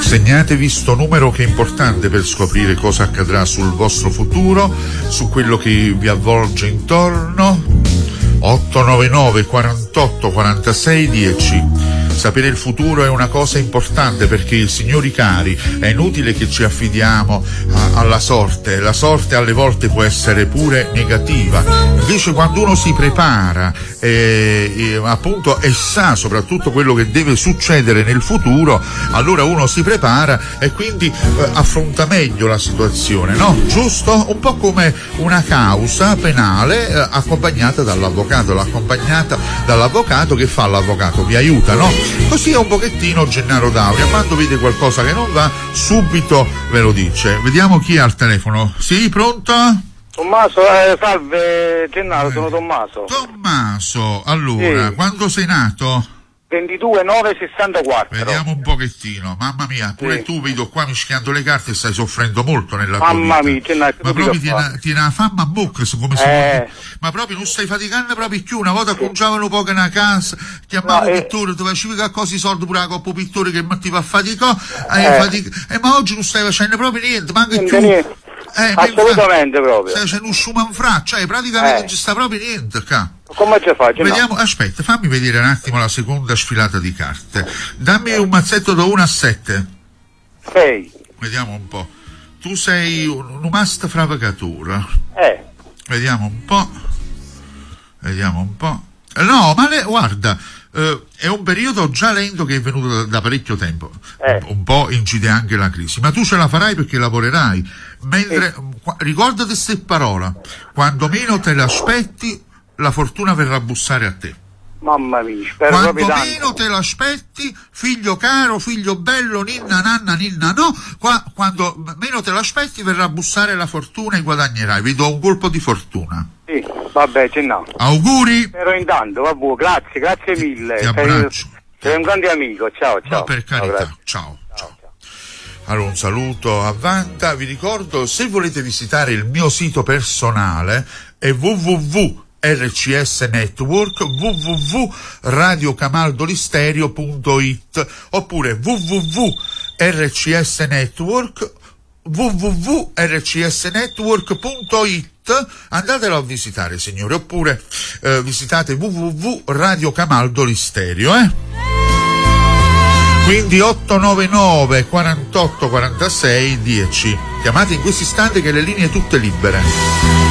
Segnatevi sto numero che è importante per scoprire cosa accadrà sul vostro futuro, su quello che vi avvolge intorno. 899 48 46 10. Sapere il futuro è una cosa importante perché, signori cari, è inutile che ci affidiamo alla sorte. La sorte alle volte può essere pure negativa. Invece quando uno si prepara appunto e sa soprattutto quello che deve succedere nel futuro, allora uno si prepara e quindi affronta meglio la situazione, no? Giusto? Un po' come una causa penale accompagnata dall'avvocato. L'accompagnata dall'avvocato, che fa l'avvocato? Vi aiuta, no? Così è un pochettino Gennaro D'Auria, quando vede qualcosa che non va subito ve lo dice. Vediamo chi è al telefono. Sì, pronto? Tommaso, salve Gennaro, sono Tommaso. Tommaso, allora, sì. Quando sei nato? 22/9/64. Vediamo un pochettino, mamma mia, pure sì. Tu vedo qua mischiando le carte e stai soffrendo molto nella tua vita. Mamma mia, ma proprio tiene la fama a bocca, come ma proprio non stai faticando proprio più. Una volta conciavano poco una casa, chiamavo pittore, tu facevi qualcosa i soldi pure la coppa pittore che mettiva a faticare, ma oggi non stai facendo proprio niente, manca più. Assolutamente proprio. Stai facendo un sciumanfra, cioè praticamente non ci sta proprio niente, Come ci faccio? Vediamo, no? Aspetta, fammi vedere un attimo la seconda sfilata di carte. Dammi un mazzetto da 1 a 7. 6. Vediamo un po'. Tu sei un mast fravacatura. Vediamo un po'. No, ma guarda, è un periodo già lento che è venuto da parecchio tempo. Un po' incide anche la crisi, ma tu ce la farai perché lavorerai. Mentre ricordati queste parole: quando meno te l'aspetti, la fortuna verrà a bussare a te. Mamma mia, spero quando meno te l'aspetti, figlio caro, figlio bello, ninna nanna ninna no, quando meno te l'aspetti verrà a bussare la fortuna e guadagnerai. Vi do un colpo di fortuna. Sì, vabbè, Gennaro. Auguri. Però intanto, vabbè, grazie mille. Ti abbraccio. Sei un grande amico, ciao. No, per carità, ciao. Allora, un saluto a Vanta. Vi ricordo, se volete visitare il mio sito personale è www.rcs Network, www.radiocamaldolisterio.it oppure www.rcsnetwork, www.rcsnetwork.it. Andatelo a visitare, signore, oppure visitate www.radiocamaldolisterio, Quindi 899 48 46 10. Chiamate in questo istante che le linee tutte libere.